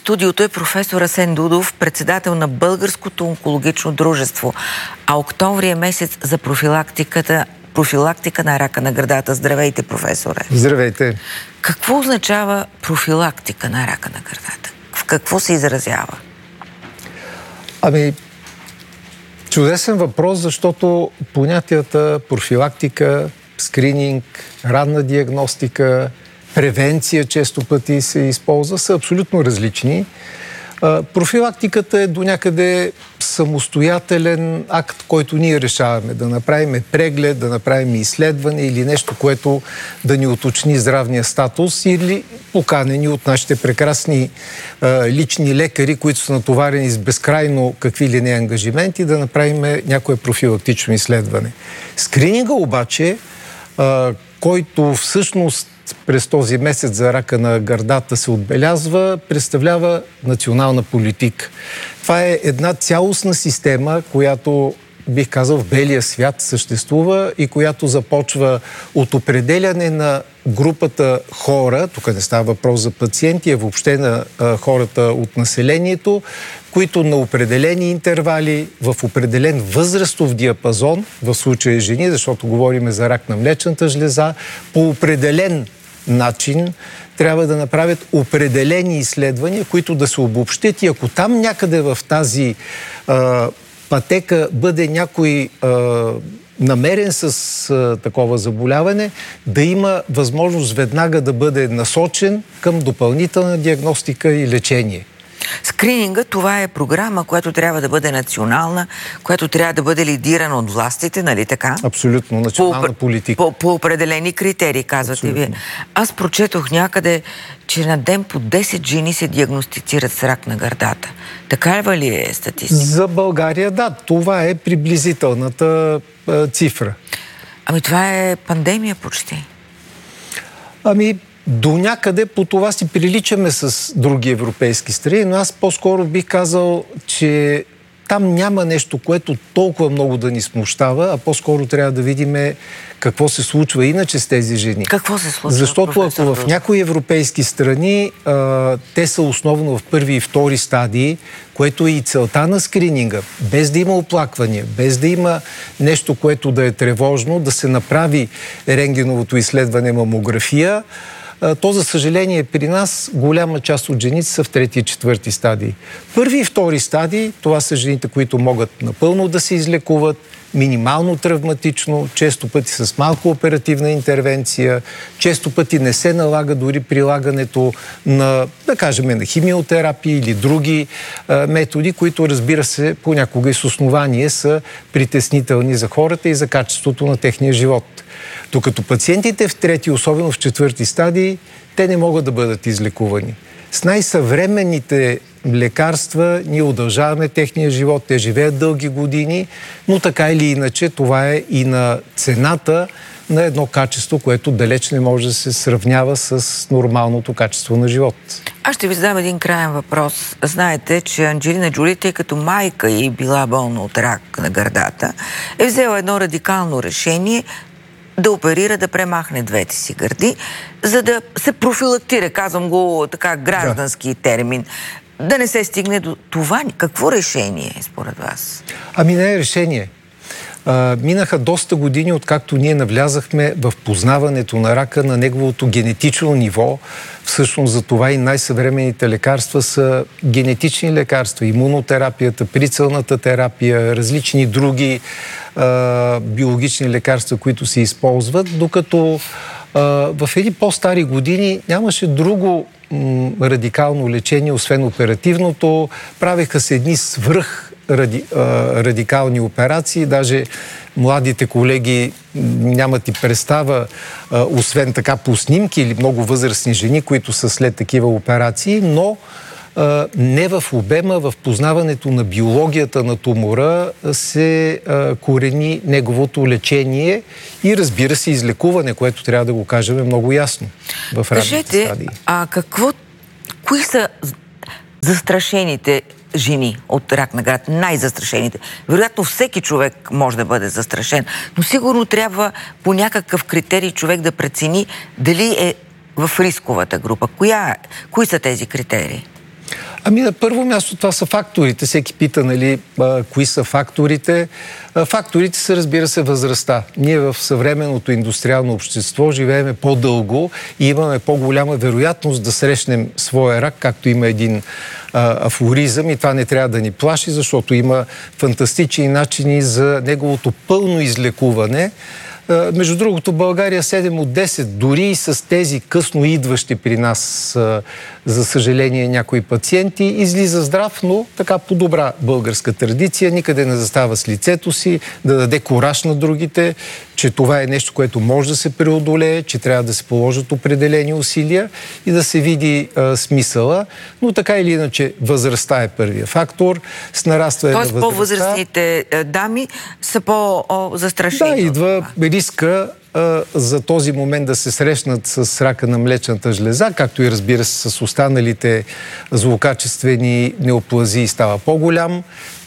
студиото е професор Асен Дудов, председател на Българското онкологично дружество. А октомври е месец за профилактика на рака на гърдата. Здравейте, професоре. Здравейте. Какво означава профилактика на рака на гърдата? В какво се изразява? Чудесен въпрос, защото понятията профилактика, скрининг, ранна диагностика, превенция често пъти се използва, са абсолютно различни. Профилактиката е до някъде самостоятелен акт, който ние решаваме. Да направим преглед, да направим изследване или нещо, което да ни уточни здравния статус, или поканени от нашите прекрасни лични лекари, които са натоварени с безкрайно какви ли не ангажименти, да направим някое профилактично изследване. Скрининга обаче, който всъщност през този месец за рака на гърдата се отбелязва, представлява национална политика. Това е една цялостна система, която, бих казал, в белия свят съществува и която започва от определяне на групата хора, тук не става въпрос за пациенти, а въобще на хората от населението, които на определени интервали, в определен възрастов диапазон, в случая жени, защото говорим за рак на млечната жлеза, по определен начин трябва да направят определени изследвания, които да се обобщят, и ако там някъде в тази пътека бъде някой намерен с такова заболяване, да има възможност веднага да бъде насочен към допълнителна диагностика и лечение. Скрининга, това е програма, която трябва да бъде национална, която трябва да бъде лидирана от властите, нали така? Абсолютно, национална политика. По определени критерии, казвате вие. Аз прочетох някъде, че на ден по 10 жени се диагностицират с рак на гърдата. Така ли е статистика? За България, да. Това е приблизителната цифра. Това е пандемия почти. До някъде по това си приличаме с други европейски страни, но аз по-скоро бих казал, че там няма нещо, което толкова много да ни смущава, а по-скоро трябва да видим какво се случва иначе с тези жени. Какво се случва? Защото ако в някои европейски страни те са основно в първи и втори стадии, което е и целта на скрининга, без да има оплаквания, без да има нещо, което да е тревожно, да се направи рентгеновото изследване мамография, то, за съжаление, при нас голяма част от жените са в трети и четвърти стадии. Първи и втори стадии, това са жените, които могат напълно да се излекуват, минимално травматично, често пъти с малко оперативна интервенция, често пъти не се налага дори прилагането на, да кажем, на химиотерапия или други методи, които, разбира се, понякога и с основание са притеснителни за хората и за качеството на техния живот. Докато пациентите в трети, особено в четвърти стадии, те не могат да бъдат излекувани. С най-съвременните лекарства ние удължаваме техния живот, те живеят дълги години, но така или иначе това е и на цената на едно качество, което далеч не може да се сравнява с нормалното качество на живот. Аз ще ви задам един краен въпрос. Знаете, че Анджелина Джоли, тъй като майка ѝ била болна от рак на гърдата, е взела едно радикално решение да оперира, да премахне двете си гърди, за да се профилактира, казвам го така граждански термин, да не се стигне до това. Какво решение е според вас? Не е решение. Минаха доста години, откакто ние навлязахме в познаването на рака на неговото генетично ниво. Всъщност за това и най-съвременните лекарства са генетични лекарства. Имунотерапията, прицелната терапия, различни други биологични лекарства, които се използват, докато в едни по-стари години нямаше друго радикално лечение, освен оперативното. Правеха се едни радикални операции. Даже младите колеги нямат и представа, освен така по снимки или много възрастни жени, които са след такива операции, но не в обема, в познаването на биологията на тумора се корени неговото лечение и, разбира се, излекуване, което трябва да го кажем много ясно в ранните стадии. Кои са застрашените жени от рак на гърдата, най-застрашените? Вероятно всеки човек може да бъде застрашен, но сигурно трябва по някакъв критерий човек да прецени дали е в рисковата група. Кои са тези критерии? Ами на първо място това са факторите. Всеки пита, нали, кои са факторите. Факторите са, разбира се, възрастта. Ние в съвременното индустриално общество живееме по-дълго и имаме по-голяма вероятност да срещнем своя рак, както има един афоризъм, и това не трябва да ни плаши, защото има фантастични начини за неговото пълно излекуване. Между другото, България 7 от 10, дори и с тези късно идващи при нас, за съжаление, някои пациенти, излиза здрав, но така по добра българска традиция, никъде не застава с лицето си, да даде кураж на другите, че това е нещо, което може да се преодолее, че трябва да се положат определени усилия и да се види смисъла. Но така или иначе, възрастта е първия фактор. С нарастване на възрастта... Тоест по-възрастните дами са по-застрашени. Да, идва риска за този момент да се срещнат с рака на млечната жлеза, както и разбира се с останалите злокачествени неоплазии, става по-голям.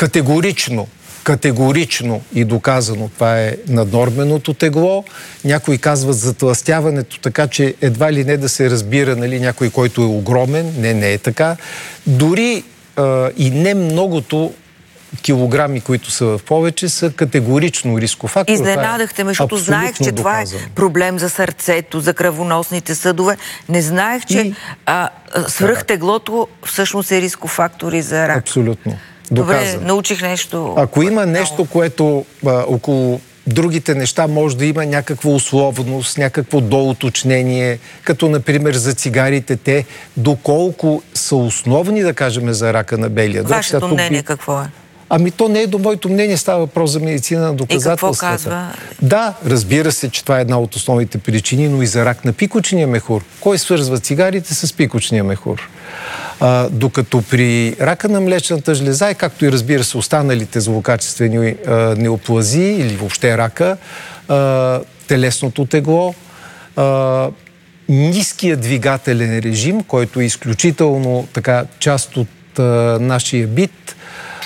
Категорично и доказано това е наднорменото тегло. Някои казват затлъстяването, така че едва ли не да се разбира, нали, някой, който е огромен. Не е така. Дори и не многото килограми, които са в повече, са категорично рисков фактор. Изненадахте ме, защото знаех, че това е проблем за сърцето, за кръвоносните съдове. Не знаех, че свръхтеглото всъщност е рисков фактор и за рак. Абсолютно. Добре, научих нещо. Ако има нещо, което около другите неща може да има някаква условност, някакво доуточнение, като например за цигарите, те доколко са основни, да кажем, за рака на белия дроб. Вашето мнение какво е? Ами то не е до моето мнение, става въпрос за медицина на доказателствата. И какво казва? Да, разбира се, че това е една от основните причини, но и за рак на пикочния мехур. Кой свързва цигарите с пикочния мехур? Докато при рака на млечната жлеза, и както и разбира се останалите злокачествени неоплазии или въобще рака, телесното тегло, ниският двигателен режим, който е изключително така част от нашия бит,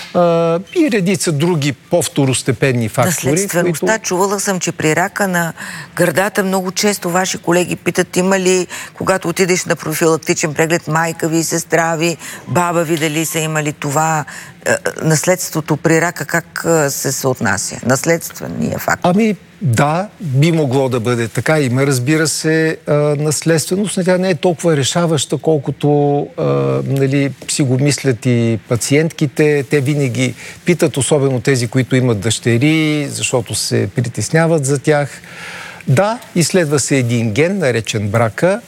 и редица други по-второстепенни фактори. Наследствеността. Чувала съм, че при рака на гърдата много често ваши колеги питат, има ли, когато отидеш на профилактичен преглед, майка ви, сестра ви, баба ви, дали са имали това, наследството при рака, как се съотнася? Наследствения фактор. Ами да, би могло да бъде така. Има, разбира се, наследственост. Тя не е толкова решаваща, колкото нали, си го мислят и пациентките. Те винаги питат, особено тези, които имат дъщери, защото се притесняват за тях. Да, изследва се един ген, наречен брака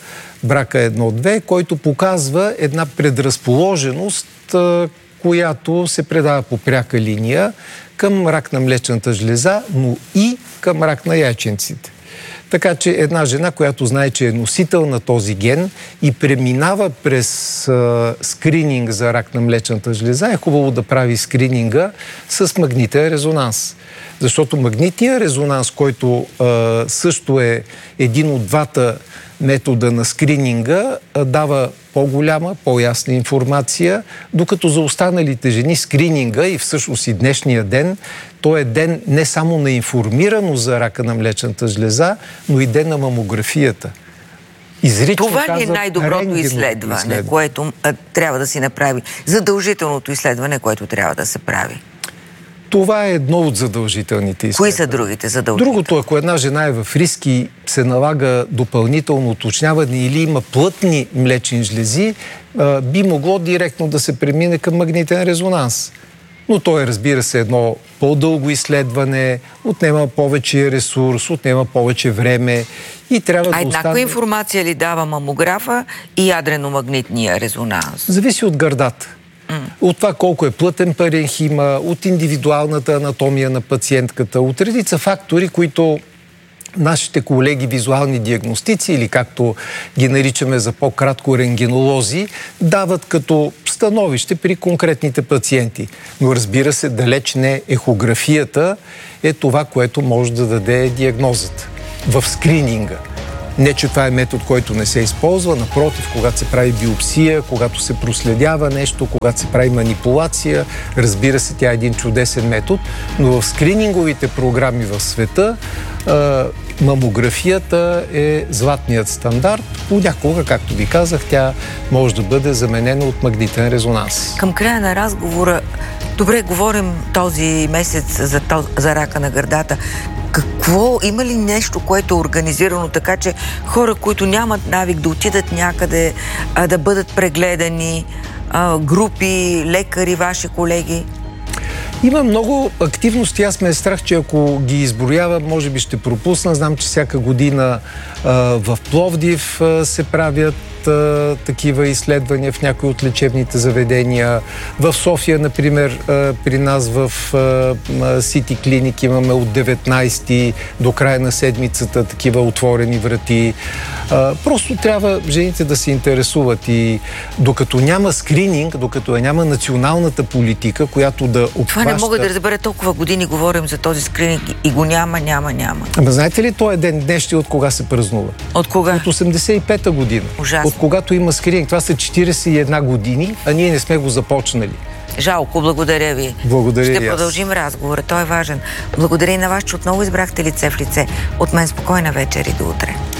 1-2, който показва една предразположеност, която се предава по пряка линия към рак на млечната жлеза, но и към рак на яйченците. Така че една жена, която знае, че е носител на този ген и преминава през скрининг за рак на млечната жлеза, е хубаво да прави скрининга с магнитен резонанс. Защото магнитният резонанс, който също е един от двата метода на скрининга, дава по-голяма, по-ясна информация, докато за останалите жени скрининга и всъщност и днешния ден, то е ден не само на информираност за рака на млечната жлеза, но и ден на мамографията. Изрично това ли е най-доброто изследване, което трябва да си направи? Задължителното изследване, което трябва да се прави? Това е едно от задължителните изследвания. Кои са другите задължителни? Другото, ако една жена е в риск и се налага допълнително уточняване или има плътни млечни жлези, би могло директно да се премине към магнитен резонанс. Но то е, разбира се, едно по-дълго изследване, отнема повече ресурс, отнема повече време и трябва да остане... еднаква информация ли дава мамографа и ядрено-магнитния резонанс? Зависи от гърдата. От това колко е плътен паренхима, от индивидуалната анатомия на пациентката, от редица фактори, които нашите колеги визуални диагностици, или както ги наричаме за по-кратко рентгенолози, дават като становище при конкретните пациенти. Но разбира се, далеч не ехографията е това, което може да даде диагнозата в скрининга. Не, че това е метод, който не се използва, напротив, когато се прави биопсия, когато се проследява нещо, когато се прави манипулация, разбира се, тя е един чудесен метод, но в скрининговите програми в света мамографията е златният стандарт. Понякога, както ви казах, тя може да бъде заменена от магнитен резонанс. Към края на разговора, добре, говорим този месец за рака на гърдата. Има ли нещо, което е организирано така, че хора, които нямат навик да отидат някъде, да бъдат прегледани, групи, лекари, ваши колеги? Има много активности. Аз ме е страх, че ако ги изброявам, може би ще пропусна. Знам, че всяка година в Пловдив се правят такива изследвания в някои от лечебните заведения. В София, например, при нас в Сити Клиник имаме от 19 до края на седмицата такива отворени врати. Просто трябва жените да се интересуват и докато няма скрининг, докато няма националната политика, която да обхваща... Това не мога да разбера, толкова години говорим за този скрининг и го няма. Ама знаете ли този ден днес от кога се празнува? От кога? От 85-та година. Ужасно. От когато има скрининг. Това са 41 години, а ние не сме го започнали. Жалко, благодаря ви. Благодаря. Ще продължим разговора, той е важен. Благодаря и на вас, че отново избрахте лице в лице. От мен спокойна вечер и до утре.